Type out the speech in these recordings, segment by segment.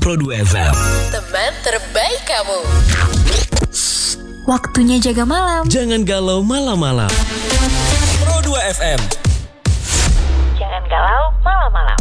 Pro 2 FM. Teman terbaik kamu. Waktunya jaga malam. Jangan galau malam-malam. Pro 2 FM. Jangan galau malam-malam.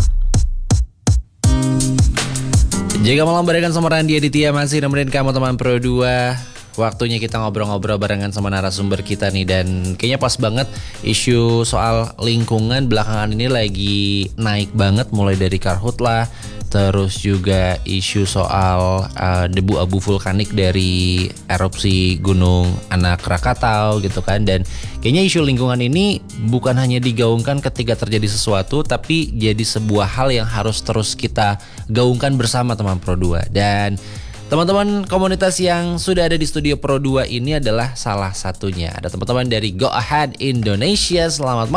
Jaga malam barengan sama Randy Aditya, masih nemenin kamu teman Pro 2. Waktunya kita ngobrol-ngobrol barengan sama narasumber kita nih. Dan kayaknya pas banget isu soal lingkungan belakangan ini lagi naik banget. Mulai dari karhutlah, terus juga isu soal debu abu vulkanik dari erupsi Gunung Anak Rakatau gitu kan. Dan kayaknya isu lingkungan ini bukan hanya digaungkan ketika terjadi sesuatu, tapi jadi sebuah hal yang harus terus kita gaungkan bersama teman Pro 2. Dan teman-teman komunitas yang sudah ada di studio Pro 2 ini adalah salah satunya. Ada teman-teman dari Go Ahead Indonesia. Selamat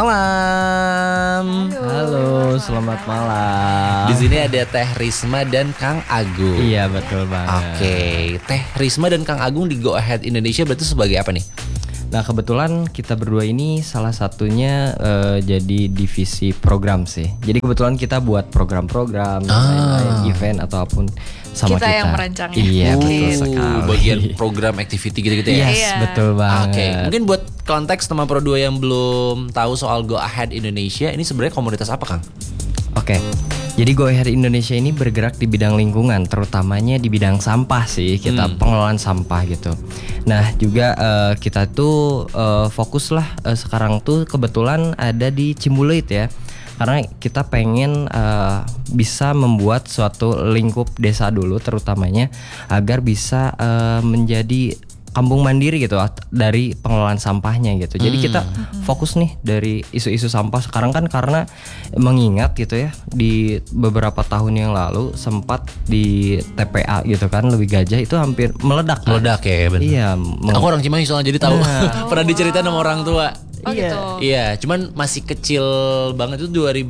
malam. Halo, selamat malam. Di sini ada Teh Risma dan Kang Agung. Iya, betul banget. Oke, Teh Risma dan Kang Agung di Go Ahead Indonesia berarti sebagai apa nih? Nah, kebetulan kita berdua ini salah satunya jadi divisi program sih. Jadi kebetulan kita buat program-program, lain-lain, event ataupun sama kita. Kita yang merancangnya. Iya, betul sekali. Bagian program activity gitu-gitu ya. Yes, Iya. betul banget. Oke, mungkin buat konteks teman Pro 2 yang belum tahu soal Go Ahead Indonesia, ini sebenarnya komunitas apa, Kang? Oke. Jadi Go Ahead Indonesia ini bergerak di bidang lingkungan, terutamanya di bidang sampah sih. Kita pengelolaan sampah gitu. Nah, juga kita tuh fokus lah sekarang tuh kebetulan ada di Cimbuluit ya. Karena kita pengen bisa membuat suatu lingkup desa dulu terutamanya agar bisa menjadi kampung mandiri gitu dari pengelolaan sampahnya gitu. Jadi kita fokus nih dari isu-isu sampah sekarang kan, karena mengingat gitu ya, di beberapa tahun yang lalu sempat di TPA gitu kan, Lebih Gajah itu hampir meledak kan? Meledak ya, benar. Iya. Aku orang Cimahi soalnya jadi tahu. Pernah diceritain sama orang tua. Oh Iya. gitu. Iya, cuman masih kecil banget, itu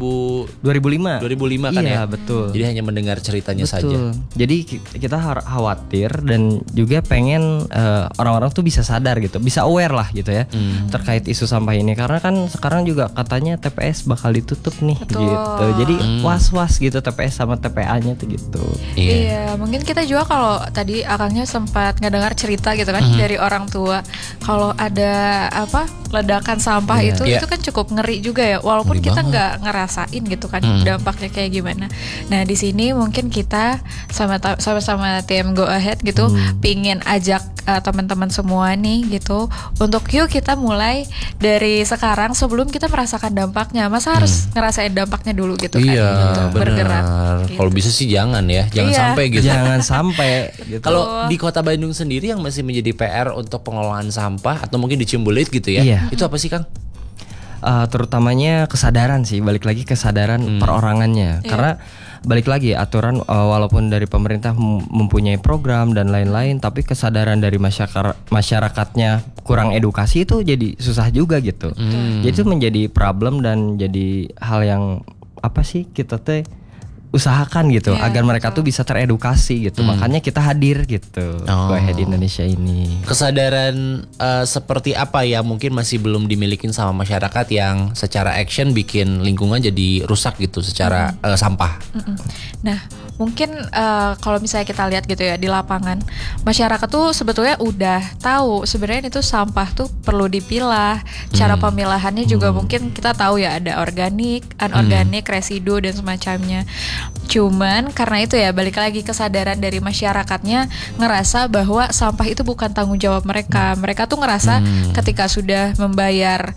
2005 kan ya. Iya, betul. Jadi hanya mendengar ceritanya saja. Betul. Jadi kita khawatir dan juga pengen orang-orang tuh bisa sadar gitu, bisa aware lah gitu ya terkait isu sampah ini. Karena kan sekarang juga katanya TPS bakal ditutup nih. Betul. Gitu. Jadi was-was gitu TPS sama TPA-nya tuh gitu. Iya, mungkin kita juga kalau tadi akangnya sempat ngedengar cerita gitu kan dari orang tua, kalau ada ledakan sampah itu kan cukup ngeri juga ya, walaupun Ngeri kita banget. nggak ngerasain gitu kan dampaknya kayak gimana. Nah di sini mungkin kita sama-sama tim Go Ahead gitu pingin ajak teman-teman semua nih gitu untuk yuk kita mulai dari sekarang sebelum kita merasakan dampaknya. Masa harus ngerasain dampaknya dulu gitu kan? Iya, Gitu, bergerak. benar. Gitu. Kalau bisa sih jangan ya, jangan Iya. sampai gitu. Jangan sampai gitu. Kalau di Kota Bandung sendiri yang masih menjadi PR untuk pengelolaan sampah atau mungkin di Cimbuluit gitu ya. Iya. Itu apa sih, Kang? Terutamanya kesadaran sih, balik lagi kesadaran perorangannya. Karena balik lagi aturan walaupun dari pemerintah mempunyai program dan lain-lain, tapi kesadaran dari masyarakatnya kurang edukasi itu jadi susah juga gitu. Jadi itu menjadi problem dan jadi hal yang apa sih kita teh usahakan gitu Iya, agar mereka tuh bisa teredukasi gitu. Makanya kita hadir gitu. Go Ahead Indonesia ini. Kesadaran seperti apa ya mungkin masih belum dimiliki sama masyarakat yang secara action bikin lingkungan jadi rusak gitu secara sampah. Nah, mungkin kalau misalnya kita lihat gitu ya di lapangan, masyarakat tuh sebetulnya udah tahu sebenarnya itu sampah tuh perlu dipilah. Cara pemilahannya juga mungkin kita tahu ya, ada organik, anorganik, residu dan semacamnya. Cuman karena itu ya balik lagi kesadaran dari masyarakatnya ngerasa bahwa sampah itu bukan tanggung jawab mereka. Mereka tuh ngerasa ketika sudah membayar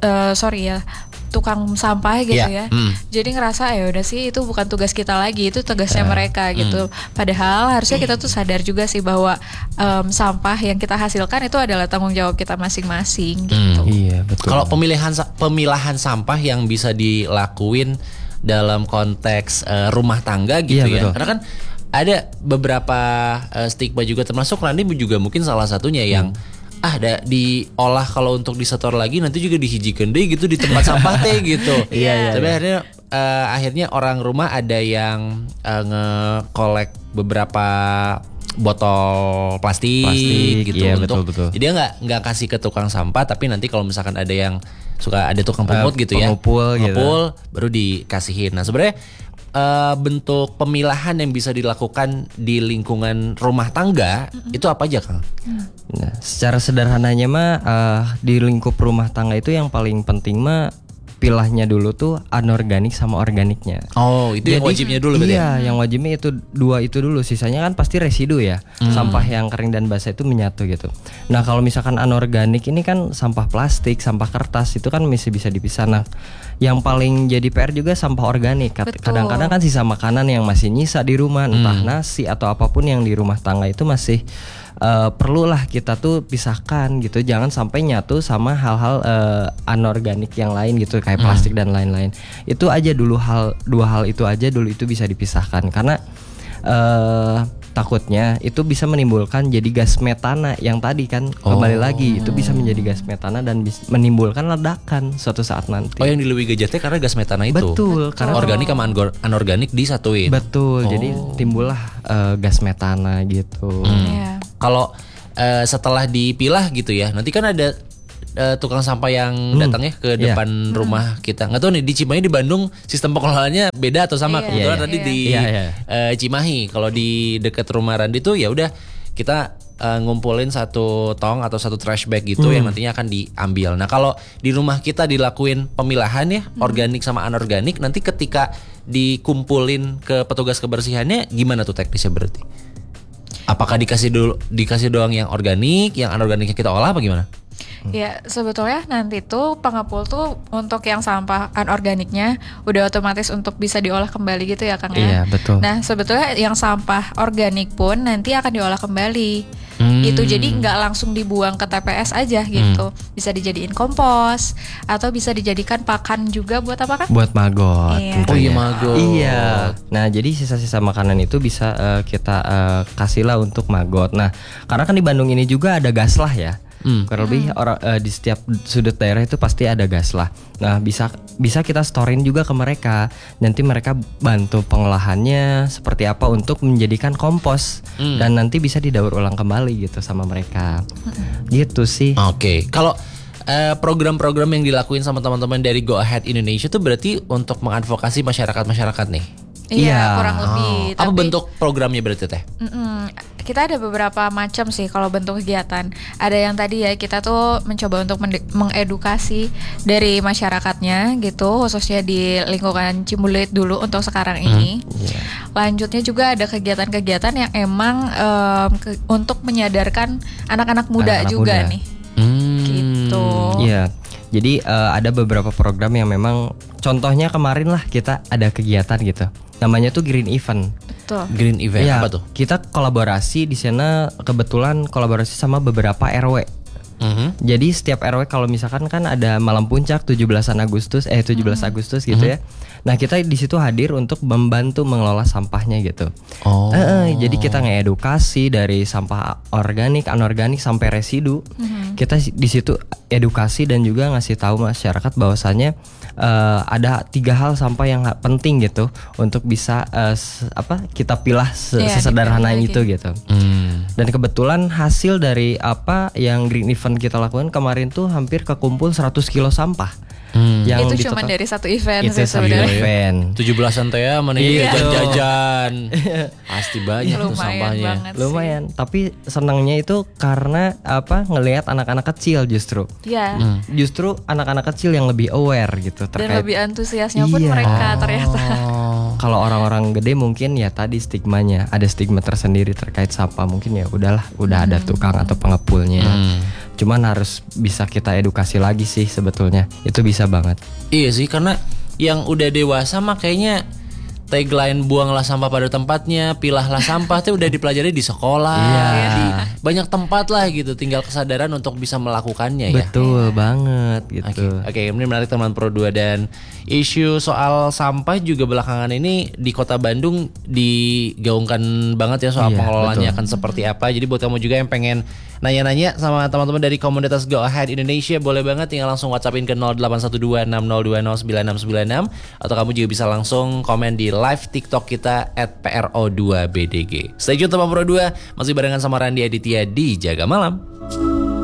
tukang sampah gitu ya. Jadi ngerasa ya udah sih itu bukan tugas kita lagi, itu tugasnya mereka gitu. Padahal harusnya kita tuh sadar juga sih bahwa sampah yang kita hasilkan itu adalah tanggung jawab kita masing-masing gitu. Iya, betul. Kalau pemilahan sampah yang bisa dilakuin dalam konteks rumah tangga gitu ya. Iya, betul. Karena kan ada beberapa stigma juga, termasuk Randy juga mungkin salah satunya yang ada diolah kalau untuk disetor lagi nanti juga dihijikan deh gitu di tempat sampah teh gitu. Iya. Tapi akhirnya orang rumah ada yang ngekolek beberapa botol plastik gitu iya, untuk betul. jadi dia nggak kasih ke tukang sampah, tapi nanti kalau misalkan ada yang suka ada tukang pungut gitu ya, pengupul gitu. baru dikasihin. Nah sebenarnya bentuk pemilahan yang bisa dilakukan di lingkungan rumah tangga itu apa aja, Kang? Nah, secara sederhananya mah di lingkup rumah tangga itu yang paling penting mah pilahnya dulu tuh anorganik sama organiknya. Oh, itu yang wajibnya dulu berarti. Iya, yang wajibnya itu dua itu dulu. Sisanya kan pasti residu ya. Sampah yang kering dan basah itu menyatu gitu. Nah, kalau misalkan anorganik ini kan sampah plastik, sampah kertas itu kan masih bisa dipisah. Nah, yang paling jadi PR juga sampah organik. Kadang-kadang kan sisa makanan yang masih nyisa di rumah, entah nasi atau apapun yang di rumah tangga itu masih perlulah kita tuh pisahkan gitu, jangan sampai nyatu sama hal-hal anorganik yang lain gitu kayak plastik dan lain-lain. Itu aja dulu dua hal itu aja dulu itu bisa dipisahkan karena takutnya itu bisa menimbulkan jadi gas metana yang tadi kan kembali lagi itu bisa menjadi gas metana dan menimbulkan ledakan suatu saat nanti. Oh, yang di Leuwi Gejatnya karena gas metana itu. Betul, karena organik sama anorganik disatuin. Betul, jadi timbullah gas metana gitu. Iya. Kalau setelah dipilah gitu ya, nanti kan ada tukang sampah yang datang ya ke depan rumah kita. Nggak tahu nih di Cimahi di Bandung sistem pengelolaannya beda atau sama. Kebetulan tadi di Cimahi, kalau di dekat rumah Randi tuh ya udah kita ngumpulin satu tong atau satu trash bag gitu yang nantinya akan diambil. Nah, kalau di rumah kita dilakuin pemilahan ya organik sama anorganik, nanti ketika dikumpulin ke petugas kebersihannya gimana tuh teknisnya berarti? Apakah dikasih doang yang organik, yang anorganiknya kita olah apa gimana? Ya sebetulnya nanti tuh pengepul tuh untuk yang sampah anorganiknya udah otomatis untuk bisa diolah kembali gitu ya Kang ya. Iya betul. Nah sebetulnya yang sampah organik pun nanti akan diolah kembali gitu. Jadi nggak langsung dibuang ke TPS aja gitu. Bisa dijadiin kompos atau bisa dijadikan pakan juga buat apa Kang? Buat magot. Iya. Oh iya, magot. Iya. Nah jadi sisa-sisa makanan itu bisa kita kasihlah untuk magot. Nah karena kan di Bandung ini juga ada gaslah ya. Kurang lebih di setiap sudut daerah itu pasti ada gas lah. Nah bisa kita storein juga ke mereka. Nanti mereka bantu pengolahannya seperti apa untuk menjadikan kompos dan nanti bisa didaur ulang kembali gitu sama mereka. Gitu sih. Oke. Kalau program-program yang dilakuin sama teman-teman dari Go Ahead Indonesia tuh berarti untuk mengadvokasi masyarakat nih. Iya, kurang lebih. Apa bentuk programnya berarti teh? Kita ada beberapa macam sih kalau bentuk kegiatan. Ada yang tadi ya kita tuh mencoba untuk mengedukasi dari masyarakatnya gitu, khususnya di lingkungan Ciumbulit dulu untuk sekarang ini. Lanjutnya juga ada kegiatan-kegiatan yang emang untuk menyadarkan anak-anak muda juga nih. Gitu. Iya. Jadi ada beberapa program yang memang contohnya kemarin lah kita ada kegiatan gitu. Namanya tuh Green Event. Betul. Green Event Ya, apa tuh? kita kolaborasi di sana kebetulan kolaborasi sama beberapa RW. Jadi setiap RW kalau misalkan kan ada malam puncak 17 Agustus gitu ya. Nah, kita di situ hadir untuk membantu mengelola sampahnya gitu. Jadi kita ngedukasi dari sampah organik, anorganik sampai residu. Kita di situ edukasi dan juga ngasih tahu masyarakat bahwasannya ada 3 hal sampah yang penting gitu untuk bisa kita pilah sesederhana itu gitu. Dan kebetulan hasil dari apa yang Green Event kita lakukan kemarin tuh hampir kekumpul 100 kilo sampah. Yang itu cuma dari satu event itu sih sebenarnya. 17-an teh ya mana jajan-jajan. Pasti banyak tuh sampahnya. Banget Lumayan, tapi senangnya itu karena ngelihat anak-anak kecil justru. Iya. Justru anak-anak kecil yang lebih aware gitu Dan terkait. lebih antusiasnya pun mereka ternyata. Kalau orang-orang gede mungkin ya tadi stigmanya, ada stigma tersendiri terkait sampah. Mungkin ya udahlah, udah ada tukang atau pengepulnya. Cuman harus bisa kita edukasi lagi sih sebetulnya. Itu bisa banget. Iya sih, karena yang udah dewasa mah kayaknya tagline buanglah sampah pada tempatnya, pilahlah sampah tuh udah dipelajari di sekolah, di banyak tempat lah gitu. Tinggal kesadaran untuk bisa melakukannya ya. Betul banget gitu. Oke, ini menarik teman Pro 2 dan isu soal sampah juga belakangan ini di Kota Bandung digaungkan banget ya soal pengelolaannya akan seperti apa. Jadi buat kamu juga yang pengen nanya-nanya sama teman-teman dari komunitas Go Ahead Indonesia, boleh banget tinggal langsung WhatsAppin ke 081260209696 atau kamu juga bisa langsung komen di live TikTok kita @PRO2BDG. Stay tune teman Pro 2, masih barengan sama Randi Aditya di Jaga Malam.